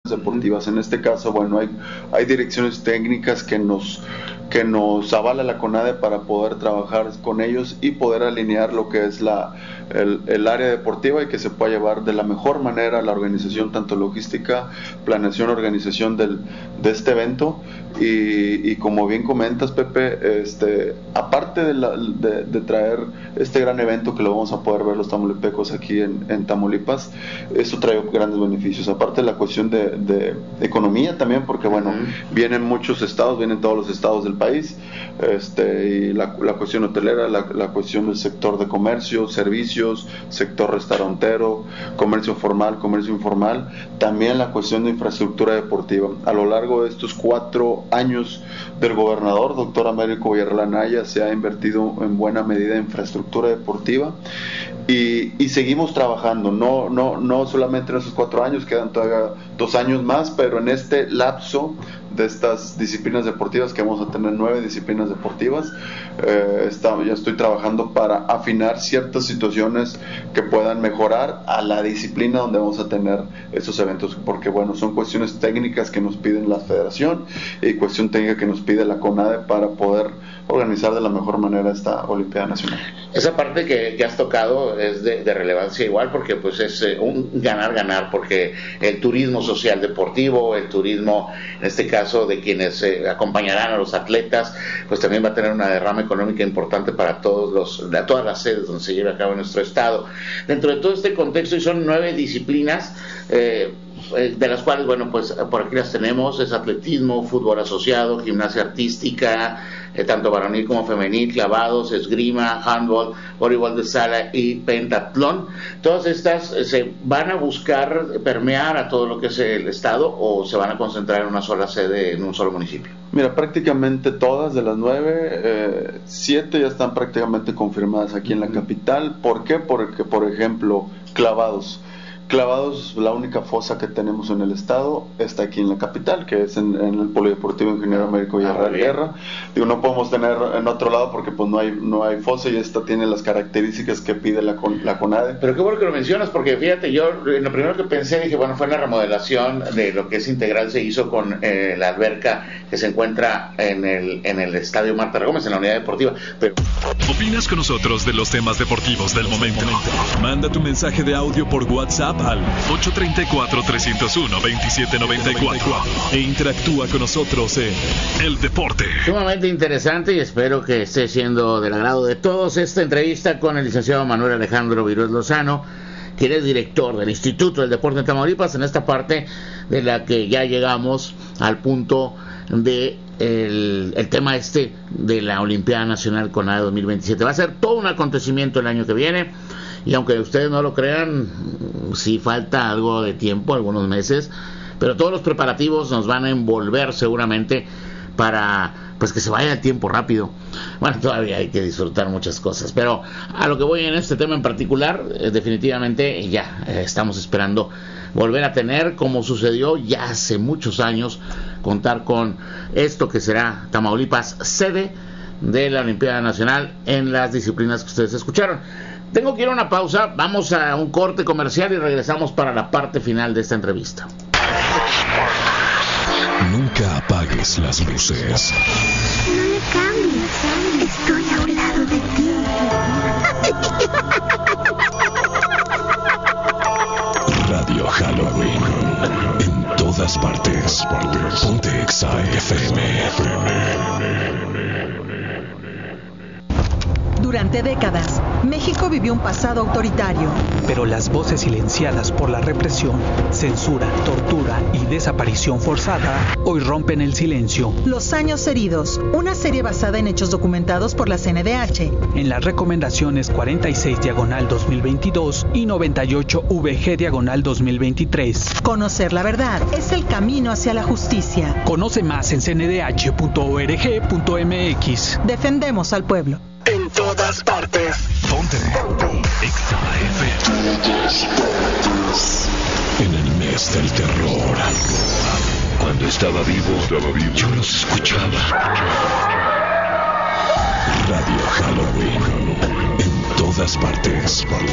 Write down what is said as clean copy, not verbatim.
deportivas. En este caso, bueno, hay direcciones técnicas que nos avala la CONADE para poder trabajar con ellos y poder alinear lo que es el área deportiva y que se pueda llevar de la mejor manera la organización, tanto logística, planeación, organización de este evento. Y como bien comentas, Pepe, aparte de traer este gran evento que lo vamos a poder ver los tamaulipecos aquí en Tamaulipas, eso trae grandes beneficios. Aparte de la cuestión de economía también, porque bueno, vienen muchos estados, vienen todos los estados del país, y la cuestión hotelera, la cuestión del sector de comercio, servicios, sector restaurantero, comercio formal, comercio informal, también la cuestión de infraestructura deportiva. A lo largo de estos 4 años del gobernador, doctor Américo Villarreal Anaya, se ha invertido en buena medida en infraestructura deportiva y seguimos trabajando, no solamente en esos 4 años, quedan todavía 2 años más, pero en este lapso de estas disciplinas deportivas, que vamos a tener 9 disciplinas deportivas, ya estoy trabajando para afinar ciertas situaciones que puedan mejorar a la disciplina donde vamos a tener estos eventos, porque bueno, son cuestiones técnicas que nos piden la federación y cuestión técnica que nos pide la CONADE para poder organizar de la mejor manera esta Olimpiada Nacional. Esa parte que has tocado es de relevancia igual, porque pues es un ganar-ganar, porque el turismo social deportivo, el turismo, en este caso, de quienes acompañarán a los atletas, pues también va a tener una derrama económica importante para todas las sedes donde se lleve a cabo en nuestro estado. Dentro de todo este contexto, y son 9 disciplinas, de las cuales, bueno, pues por aquí las tenemos: es atletismo, fútbol asociado, gimnasia artística, tanto varonil como femenil, clavados, esgrima, handball, voleibol de sala y pentatlón. Todas estas se van a buscar permear a todo lo que es el estado, o se van a concentrar en una sola sede, en un solo municipio. Mira, prácticamente todas de las 9, 7 ya están prácticamente confirmadas aquí en la capital. ¿Por qué? Porque, por ejemplo, clavados, la única fosa que tenemos en el estado está aquí en la capital, que es en el Polideportivo Ingeniero Américo Villarreal Guerra. Digo, no podemos tener en otro lado porque pues no hay fosa, y esta tiene las características que pide la CONADE. Pero qué bueno que lo mencionas, porque fíjate, yo lo primero que pensé, dije, bueno, fue la remodelación de lo que es integral, se hizo con la alberca que se encuentra en el Estadio Marta Gómez, en la unidad deportiva. Pero ¿opinas con nosotros de los temas deportivos del momento? Manda tu mensaje de audio por WhatsApp al 834-301-2794 e interactúa con nosotros en El Deporte. Sumamente interesante, y espero que esté siendo del agrado de todos esta entrevista con el licenciado Manuel Alejandro Virués Lozano, quien es director del Instituto del Deporte en Tamaulipas, en esta parte de la que ya llegamos al punto de el tema de la Olimpiada Nacional CONADE 2027. Va a ser todo un acontecimiento el año que viene, y aunque ustedes no lo crean, sí falta algo de tiempo, algunos meses, pero todos los preparativos nos van a envolver seguramente para pues que se vaya el tiempo rápido. Bueno, todavía hay que disfrutar muchas cosas, pero a lo que voy en este tema en particular, definitivamente ya estamos esperando volver a tener, como sucedió ya hace muchos años, contar con esto que será Tamaulipas sede de la Olimpiada Nacional en las disciplinas que ustedes escucharon. Tengo que ir a una pausa, vamos a un corte comercial y regresamos para la parte final de esta entrevista. Nunca apagues las luces. No le cambies, estoy a un lado de ti. Radio Halloween, en todas partes. Ponte Exa FM. Durante décadas, México vivió un pasado autoritario. Pero las voces silenciadas por la represión, censura, tortura y desaparición forzada hoy rompen el silencio. Los años heridos, una serie basada en hechos documentados por la CNDH. En las recomendaciones 46/2022 y 98/VG/2023. Conocer la verdad es el camino hacia la justicia. Conoce más en cndh.org.mx. Defendemos al pueblo. En todas partes. Ponte Exa FM. En el mes del terror. Cuando estaba vivo, yo los escuchaba. Radio Halloween. En todas partes.